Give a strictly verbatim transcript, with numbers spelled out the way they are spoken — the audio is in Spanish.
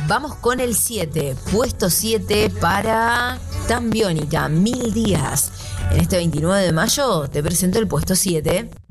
Vamos con el siete. Puesto siete para Tan Biónica, Mil Días. En este veintinueve de mayo te presento el puesto siete.